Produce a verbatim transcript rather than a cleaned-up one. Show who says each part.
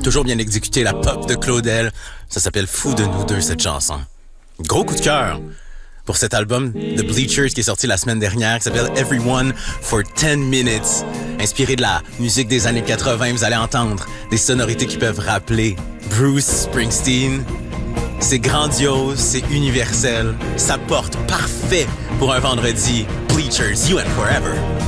Speaker 1: Toujours bien exécuté, la pop de Claudel. Ça s'appelle Fou de nous deux, cette chanson. Gros coup de cœur pour cet album de Bleachers qui est sorti la semaine dernière, qui s'appelle Everyone for ten minutes. Inspiré de la musique des années quatre-vingts, vous allez entendre des sonorités qui peuvent rappeler Bruce Springsteen. C'est grandiose, c'est universel, ça porte parfait pour un vendredi. Bleachers, You and Forever.